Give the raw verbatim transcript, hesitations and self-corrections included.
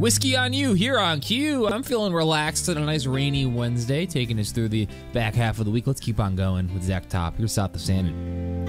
Whiskey on you here on Q. I'm feeling relaxed on a nice rainy Wednesday, taking us through the back half of the week. Let's keep on going with Zach Top. Here's South of Sandon.